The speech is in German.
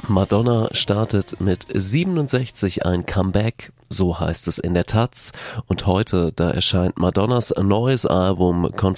Madonna startet mit 67 ein Comeback, so heißt es in der Taz. Und heute, da erscheint Madonnas neues Album